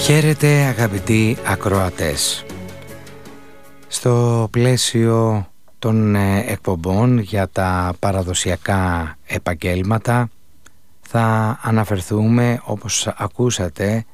Χαίρετε αγαπητοί ακροατές. Στο πλαίσιο των εκπομπών για τα παραδοσιακά επαγγέλματα θα αναφερθούμε, όπως ακούσατε,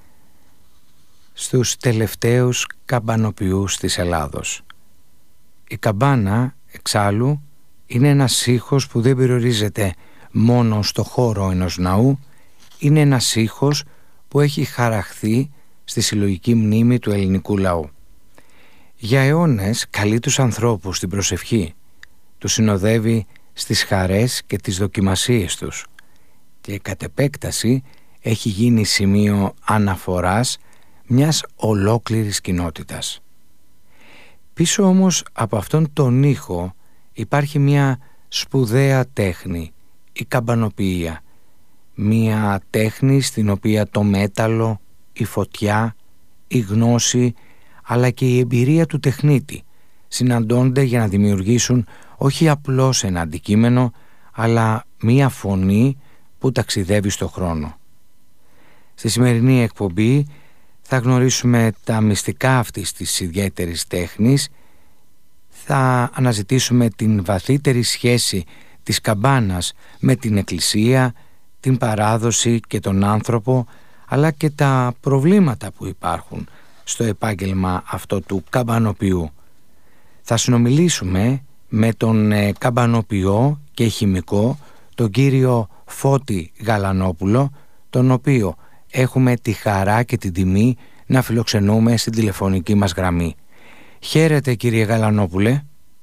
στους τελευταίους καμπανοποιούς της Ελλάδος. Η καμπάνα, εξάλλου, είναι ένας ήχος που δεν περιορίζεται μόνο στο χώρο ενός ναού, είναι ένας ήχος που έχει χαραχθεί στη συλλογική μνήμη του ελληνικού λαού. Για αιώνες καλεί τους ανθρώπους στην προσευχή, τους συνοδεύει στις χαρές και τις δοκιμασίες τους και κατ' επέκταση έχει γίνει σημείο αναφοράς μιας ολόκληρης κοινότητας. Πίσω όμως από αυτόν τον ήχο υπάρχει μια σπουδαία τέχνη, η καμπανοποιία, μια τέχνη στην οποία το μέταλλο, η φωτιά, η γνώση αλλά και η εμπειρία του τεχνίτη συναντώνται για να δημιουργήσουν όχι απλώς ένα αντικείμενο, αλλά μία φωνή που ταξιδεύει στο χρόνο. Στη σημερινή εκπομπή θα γνωρίσουμε τα μυστικά αυτής της ιδιαίτερης τέχνης, θα αναζητήσουμε την βαθύτερη σχέση της καμπάνας με την Εκκλησία, την παράδοση και τον άνθρωπο, αλλά και τα προβλήματα που υπάρχουν στο επάγγελμα αυτό του καμπανοποιού. Θα συνομιλήσουμε με τον καμπανοποιό και χημικό, τον κύριο Φώτη Γαλανόπουλο, τον οποίο έχουμε τη χαρά και την τιμή να φιλοξενούμε στην τηλεφωνική μας γραμμή. Χαίρετε κύριε Γαλανόπουλε.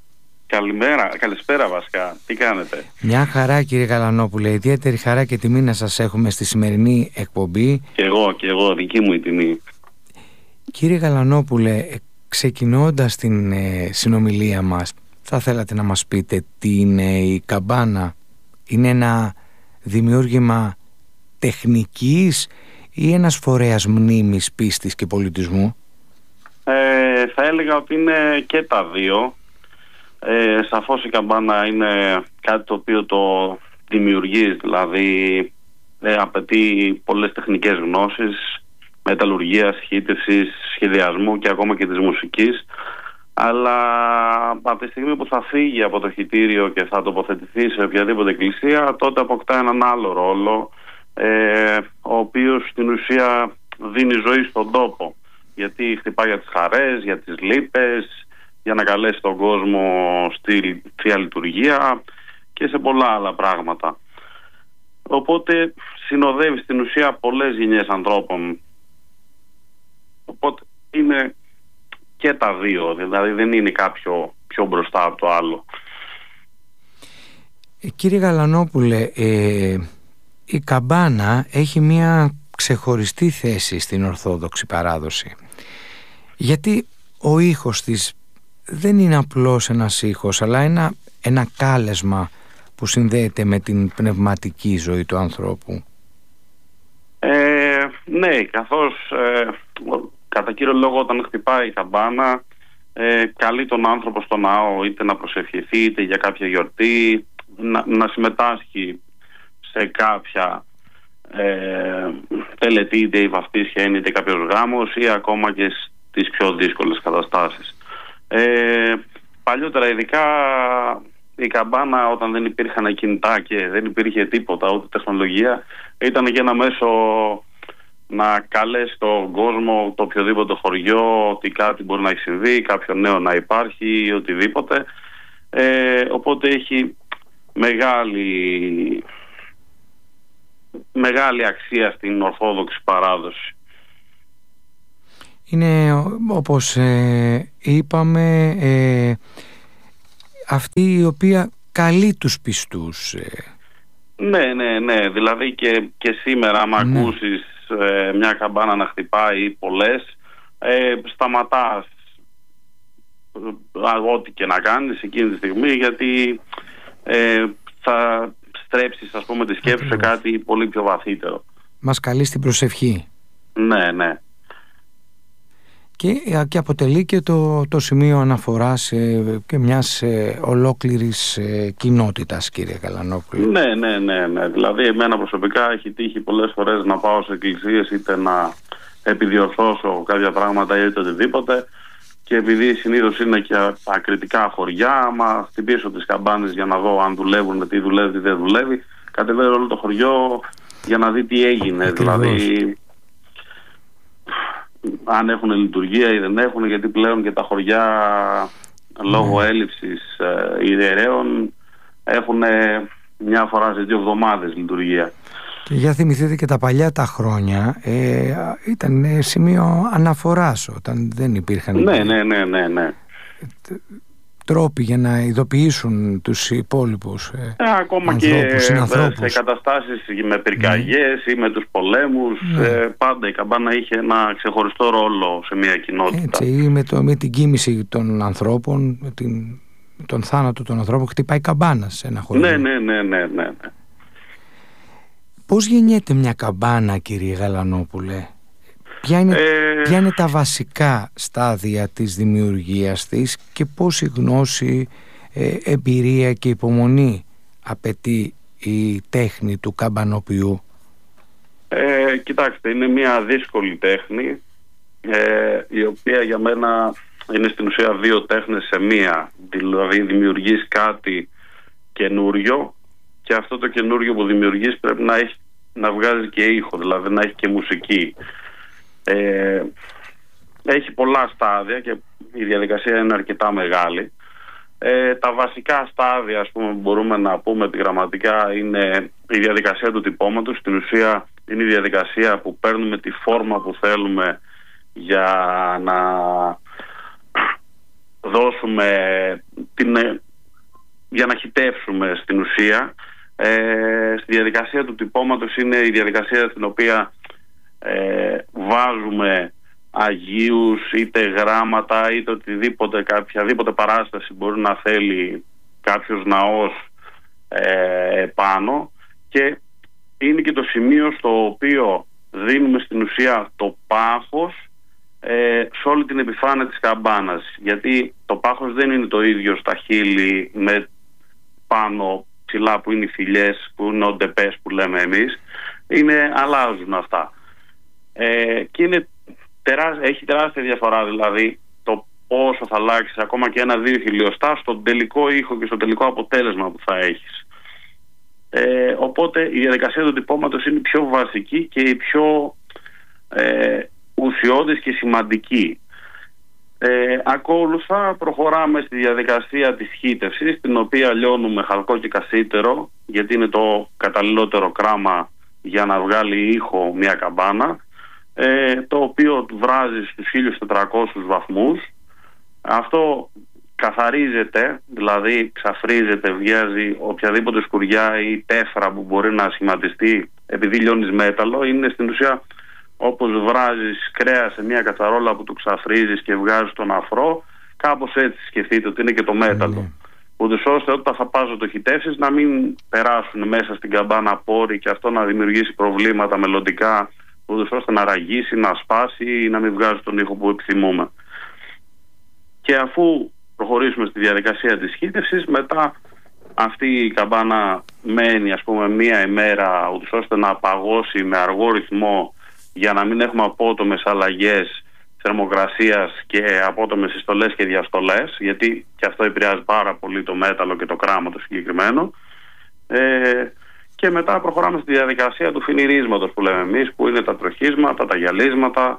Καλησπέρα βασικά. Τι κάνετε? Μια χαρά κύριε Γαλανόπουλε, ιδιαίτερη χαρά και τιμή να σας έχουμε στη σημερινή εκπομπή. Και εγώ, δική μου η τιμή. Κύριε Γαλανόπουλε, ξεκινώντας την συνομιλία μας, θα θέλατε να μας πείτε τι είναι η καμπάνα? Είναι ένα δημιούργημα τεχνικής ή ένας φορέας μνήμης, πίστης και πολιτισμού? Θα έλεγα ότι είναι και τα δύο. Σαφώς η καμπάνα είναι κάτι το οποίο το δημιουργείς, δηλαδή απαιτεί πολλές τεχνικές γνώσεις, μεταλλουργίας, χύτευσης, σχεδιασμού και ακόμα και της μουσικής, αλλά από τη στιγμή που θα φύγει από το χυτήριο και θα τοποθετηθεί σε οποιαδήποτε εκκλησία, τότε αποκτά έναν άλλο ρόλο, ο οποίος στην ουσία δίνει ζωή στον τόπο, γιατί χτυπάει για τις χαρές, για τις λύπες, για να καλέσει τον κόσμο στη Θεία Λειτουργία και σε πολλά άλλα πράγματα. Οπότε συνοδεύει στην ουσία πολλές γενιές ανθρώπων. Οπότε είναι και τα δύο, δηλαδή δεν είναι κάποιο πιο μπροστά από το άλλο. Κύριε Γαλανόπουλε, η καμπάνα έχει μια ξεχωριστή θέση στην Ορθόδοξη παράδοση. Γιατί ο ήχος της δεν είναι απλώς ένας ήχος, αλλά ένα κάλεσμα που συνδέεται με την πνευματική ζωή του ανθρώπου. Ναι, καθώς κατά κύριο λόγο όταν χτυπάει η καμπάνα καλεί τον άνθρωπο στο ναό είτε να προσευχηθεί είτε για κάποια γιορτή, να συμμετάσχει σε κάποια τελετή, είτε η βαφτίσια είναι είτε κάποιος γάμος ή ακόμα και στις πιο δύσκολες καταστάσεις. Παλιότερα ειδικά η καμπάνα, όταν δεν υπήρχαν κινητά και δεν υπήρχε τίποτα ούτε τεχνολογία, ήταν και ένα μέσο να καλέσει τον κόσμο, το οποιοδήποτε χωριό, ότι κάτι μπορεί να έχει συμβεί, κάποιο νέο να υπάρχει ή οτιδήποτε. Οπότε έχει μεγάλη αξία στην Ορθόδοξη παράδοση. Είναι, όπως είπαμε, αυτή η οποία καλεί τους πιστούς. Ναι, δηλαδή και σήμερα άμα ακούσεις μια καμπάνα να χτυπάει ή πολλές, σταματάς ό,τι και να κάνεις εκείνη τη στιγμή, γιατί θα στρέψεις, ας πούμε, τη σκέψη σε κάτι πολύ πιο βαθύτερο. Μας καλεί στην προσευχή. Ναι. Και αποτελεί και το σημείο αναφοράς και μιας ολόκληρης κοινότητας, κύριε Γαλανόπουλο. Ναι. Δηλαδή εμένα προσωπικά έχει τύχει πολλές φορές να πάω σε εκκλησίες, είτε να επιδιορθώσω κάποια πράγματα ή οτιδήποτε, και επειδή συνήθως είναι και ακριτικά χωριά, άμα χτυπήσω τις καμπάνες για να δω αν δουλεύουν, τι δουλεύει, τι δεν δουλεύει, κατεβαίνω όλο το χωριό για να δει τι έγινε. Δηλαδή αν έχουν λειτουργία ή δεν έχουν, γιατί πλέον και τα χωριά λόγω έλλειψης ιερέων έχουν μια φορά σε 2 εβδομάδες λειτουργία. Και για θυμηθείτε και τα παλιά τα χρόνια, ήταν σημείο αναφοράς όταν δεν υπήρχαν τρόποι για να ειδοποιήσουν τους υπόλοιπους ακόμα ανθρώπους, συνανθρώπους. Και σε καταστάσεις με πυρκαγιές ή με τους πολέμους, πάντα η καμπάνα είχε ένα ξεχωριστό ρόλο σε μια κοινότητα. Έτσι, ή με την κοίμηση των ανθρώπων, τον θάνατο των ανθρώπων, χτυπάει καμπάνα σε ένα χωριό. Ναι. Πώς γεννιέται μια καμπάνα, κύριε Γαλανόπουλε? Ποια είναι τα βασικά στάδια της δημιουργίας της και πόση γνώση, εμπειρία και υπομονή απαιτεί η τέχνη του καμπανοποιού? Κοιτάξτε, είναι μια δύσκολη τέχνη, η οποία για μένα είναι στην ουσία 2 τέχνες σε μία. Δηλαδή δημιουργείς κάτι καινούριο, και αυτό το καινούριο που δημιουργείς πρέπει να βγάζει και ήχο, δηλαδή να έχει και μουσική. Έχει πολλά στάδια και η διαδικασία είναι αρκετά μεγάλη. Τα βασικά στάδια, ας πούμε, που μπορούμε να πούμε επιγραμματικά, είναι η διαδικασία του τυπώματος. Στην ουσία είναι η διαδικασία που παίρνουμε τη φόρμα που θέλουμε για να δώσουμε για να χυτεύσουμε στην ουσία. Στη διαδικασία του τυπώματος είναι η διαδικασία στην οποία βάζουμε αγίους, είτε γράμματα, είτε οτιδήποτε, οποιαδήποτε παράσταση μπορεί να θέλει κάποιος ναός πάνω, και είναι και το σημείο στο οποίο δίνουμε στην ουσία το πάχος σε όλη την επιφάνεια της καμπάνας, γιατί το πάχος δεν είναι το ίδιο στα χείλη με πάνω ψηλά που είναι οι θηλιές, που είναι ο ντεπές που λέμε εμείς. Αλλάζουν αυτά, και έχει τεράστια διαφορά, δηλαδή το πόσο θα αλλάξει ακόμα και 1-2 χιλιοστά στον τελικό ήχο και στο τελικό αποτέλεσμα που θα έχεις. Οπότε η διαδικασία του τυπώματος είναι η πιο βασική και η πιο ουσιώδης και σημαντική. Ακόλουθα προχωράμε στη διαδικασία της χύτευσης, την οποία λιώνουμε χαλκό και κασίτερο, γιατί είναι το καταλληλότερο κράμα για να βγάλει ήχο μια καμπάνα, το οποίο βράζει στους 1400 βαθμούς. Αυτό καθαρίζεται, δηλαδή ξαφρίζεται, βγάζει οποιαδήποτε σκουριά ή τέφρα που μπορεί να σχηματιστεί επειδή λιώνεις μέταλλο. Είναι στην ουσία όπως βράζεις κρέα σε μια κατσαρόλα που το ξαφρίζεις και βγάζεις τον αφρό. Κάπως έτσι σκεφτείτε ότι είναι και το μέταλλο, ούτως ώστε όταν θα πας να το χυτεύσεις να μην περάσουν μέσα στην καμπάνα πόροι και αυτό να δημιουργήσει προβλήματα μελλοντικά, ούτως ώστε να ραγίσει, να σπάσει ή να μην βγάζει τον ήχο που επιθυμούμε. Και αφού προχωρήσουμε στη διαδικασία της χύτευσης, μετά αυτή η καμπάνα μένει, ας πούμε, 1 ημέρα, ούτως ώστε να παγώσει με αργό ρυθμό, για να μην έχουμε απότομες αλλαγές θερμοκρασίας και απότομες συστολές και διαστολές, γιατί και αυτό επηρεάζει πάρα πολύ το μέταλλο και το κράμα το συγκεκριμένο. Και μετά προχωράμε στη διαδικασία του φινιρίσματος που λέμε εμείς, που είναι τα τροχίσματα, τα γυαλίσματα,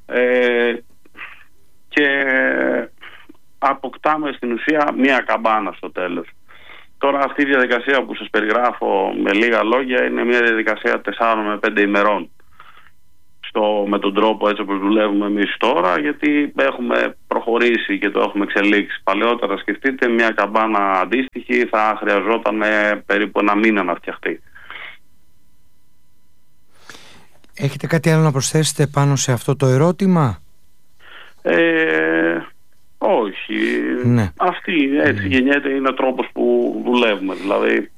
και αποκτάμε στην ουσία μία καμπάνα στο τέλος. Τώρα αυτή η διαδικασία που σας περιγράφω με λίγα λόγια είναι μια διαδικασία 4 με 5 ημερών με τον τρόπο έτσι όπως δουλεύουμε εμείς τώρα, γιατί έχουμε προχωρήσει και το έχουμε εξελίξει. Παλαιότερα, σκεφτείτε, μια καμπάνα αντίστοιχη θα χρειαζόταν περίπου 1 μήνα να φτιαχτεί. Έχετε κάτι άλλο να προσθέσετε πάνω σε αυτό το ερώτημα? Όχι. Ναι. Αυτή έτσι γεννιέται, είναι ο τρόπος που δουλεύουμε. Δηλαδή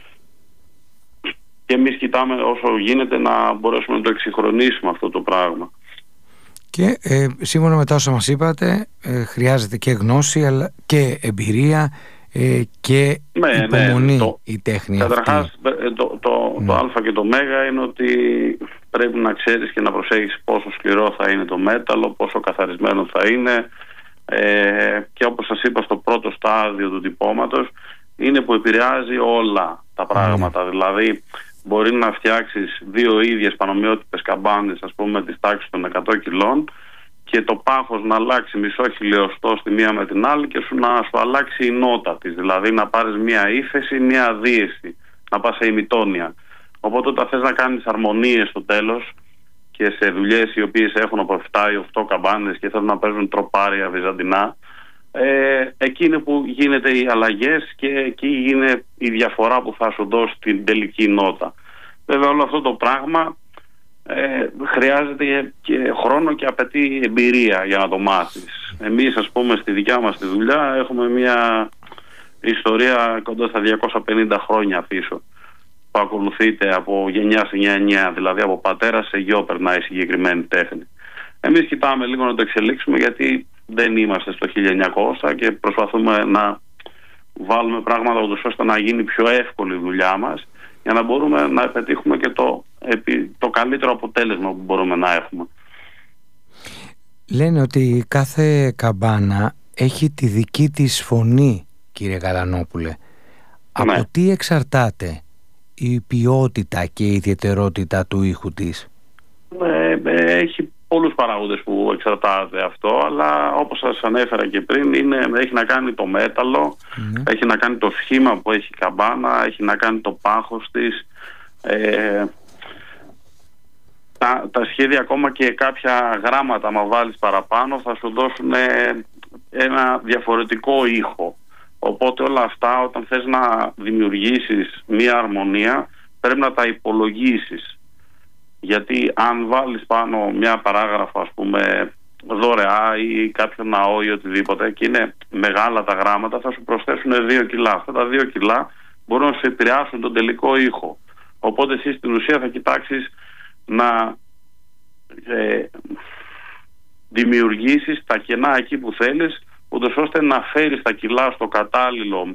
και εμείς κοιτάμε όσο γίνεται να μπορέσουμε να το εξυγχρονίσουμε αυτό το πράγμα. Και σύμφωνα με τα όσα μας είπατε, χρειάζεται και γνώση αλλά και εμπειρία και υπομονή η τέχνη. Καταρχάς το α και το μέγα είναι ότι πρέπει να ξέρεις και να προσέχεις πόσο σκληρό θα είναι το μέταλλο, πόσο καθαρισμένο θα είναι, και όπως σας είπα, στο πρώτο στάδιο του τυπώματος είναι που επηρεάζει όλα τα πράγματα. Δηλαδή μπορεί να φτιάξεις δύο ίδιες πανομοιότυπες καμπάνες, ας πούμε της τάξης των 100 κιλών, και το πάχος να αλλάξει μισό χιλιοστό στη μία με την άλλη και να σου αλλάξει η νότα της, δηλαδή να πάρεις μία ύφεση, μία δίεση, να πας σε ημιτόνια. Οπότε όταν θες να κάνεις αρμονίες στο τέλος και σε δουλειές οι οποίες έχουν από 7 ή 8 καμπάνες και θέλουν να παίζουν τροπάρια βυζαντινά, εκεί είναι που γίνεται οι αλλαγές και εκεί είναι η διαφορά που θα σου δώσει την τελική νότα. Βέβαια όλο αυτό το πράγμα χρειάζεται και χρόνο και απαιτεί εμπειρία για να το μάθεις. Εμείς, ας πούμε, στη δικιά μας τη δουλειά έχουμε μια ιστορία κοντά στα 250 χρόνια πίσω, που ακολουθείται από γενιά σε γενιά, δηλαδή από πατέρα σε γιο περνάει η συγκεκριμένη τέχνη. Εμείς κοιτάμε λίγο να το εξελίξουμε, γιατί δεν είμαστε στο 1900 και προσπαθούμε να βάλουμε πράγματα ώστε να γίνει πιο εύκολη η δουλειά μας, για να μπορούμε να πετύχουμε και το καλύτερο αποτέλεσμα που μπορούμε να έχουμε. Λένε ότι κάθε καμπάνα έχει τη δική της φωνή, κύριε Γαλανόπουλε. Ναι. Από τι εξαρτάται η ποιότητα και η ιδιαιτερότητα του ήχου της? Έχει πολλούς παράγοντες που εξαρτάται αυτό, αλλά όπως σας ανέφερα και πριν, έχει να κάνει το μέταλλο, έχει να κάνει το σχήμα που έχει η καμπάνα, έχει να κάνει το πάχος της, τα σχέδια, ακόμα και κάποια γράμματα μα βάλεις παραπάνω θα σου δώσουν ένα διαφορετικό ήχο. Οπότε όλα αυτά, όταν θες να δημιουργήσεις μία αρμονία, πρέπει να τα υπολογίσεις. Γιατί αν βάλεις πάνω μια παράγραφο, ας πούμε, δωρεά ή κάποιο ναό ή οτιδήποτε, και είναι μεγάλα τα γράμματα, θα σου προσθέσουν 2 κιλά. Αυτά τα 2 κιλά μπορούν να σου επηρεάσουν τον τελικό ήχο. Οπότε εσύ στην ουσία θα κοιτάξεις να δημιουργήσεις τα κενά εκεί που θέλεις, ούτως ώστε να φέρεις τα κιλά στο κατάλληλο,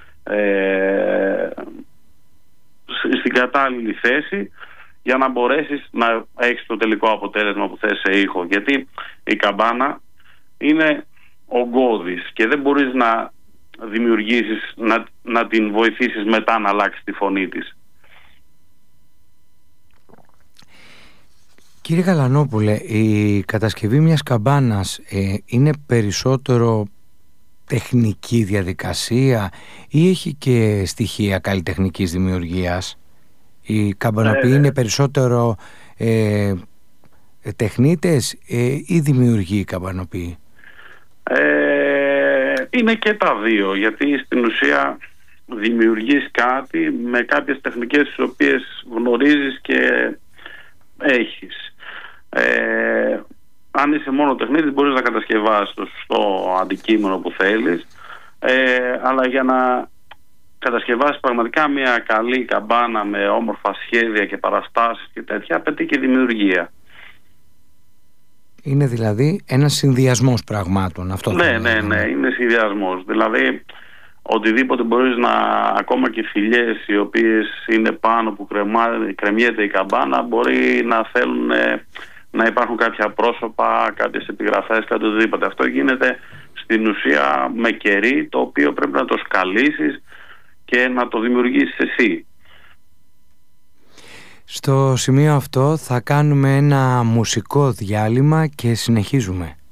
στην κατάλληλη θέση, για να μπορέσεις να έχεις το τελικό αποτέλεσμα που θες σε ήχο. Γιατί η καμπάνα είναι ογκώδης και δεν μπορείς να δημιουργήσεις, να την βοηθήσεις μετά να αλλάξει τη φωνή της. Κύριε Γαλανόπουλε, η κατασκευή μιας καμπάνας είναι περισσότερο τεχνική διαδικασία ή έχει και στοιχεία καλλιτεχνικής δημιουργίας? Οι καμπανοποιοί είναι περισσότερο τεχνίτες ή δημιουργοί οι καμπανοποιοί? Είναι και τα δύο, γιατί στην ουσία δημιουργείς κάτι με κάποιες τεχνικές τις οποίες γνωρίζεις και έχεις. Αν είσαι μόνο τεχνίτης μπορείς να κατασκευάσεις το σωστό αντικείμενο που θέλεις, αλλά για να κατασκευάσεις πραγματικά μια καλή καμπάνα με όμορφα σχέδια και παραστάσεις και τέτοια, απαιτεί και δημιουργία. Είναι δηλαδή ένας συνδυασμός πραγμάτων αυτό? Ναι, είναι συνδυασμός. Δηλαδή οτιδήποτε μπορείς να, ακόμα και φιλιές οι οποίες είναι πάνω που κρεμιέται η καμπάνα, μπορεί να θέλουν να υπάρχουν κάποια πρόσωπα, κάποιες επιγραφές, κάτι οτιδήποτε. Αυτό γίνεται στην ουσία με κερί, το οποίο πρέπει να το σκαλίσεις και να το δημιουργήσεις εσύ. Στο σημείο αυτό θα κάνουμε ένα μουσικό διάλειμμα και συνεχίζουμε.